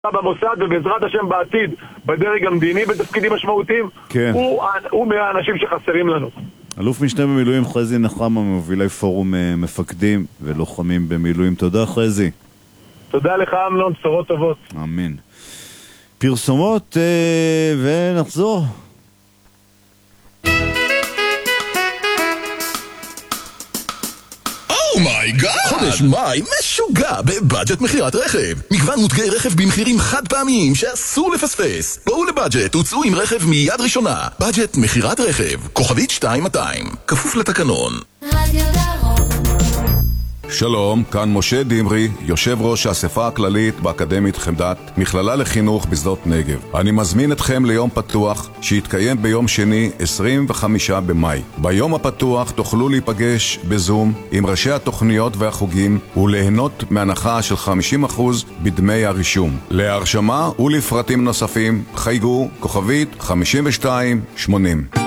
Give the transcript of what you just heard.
במוסד ובעזרת השם בעתיד בדרג המדיני בתפקידים משמעותיים. כן. הוא מהאנשים שחסרים לנו. אלוף משנה במילואים חזי נחמה, מובילי פורום מפקדים ולוחמים במילואים. תודה חזי. תודה לך אמנון, בשורות טובות. אמין. פרסומות ונחזור. אומייגאד! חודש מאי משוגע בבאג'ט מחירת רכב. מגוון מותגי רכב במחירים חד פעמיים שאסור לפספס. בואו לבאג'ט, הוצאו עם רכב מיד ראשונה. באג'ט מחירת רכב, כוכבית 2200, כפוף לתקנון. שלום, כאן משה דמרי, יושב ראש האספה הכללית באקדמית חמדת, מכללה לחינוך בשדות נגב. אני מזמין אתכם ליום פתוח שיתקיים ביום שני 25 במאי. ביום הפתוח תוכלו להיפגש בזום עם ראשי התוכניות והחוגים וליהנות מהנחה של 50% בדמי הרישום. להרשמה ולפרטים נוספים חייגו כוכבית 5280.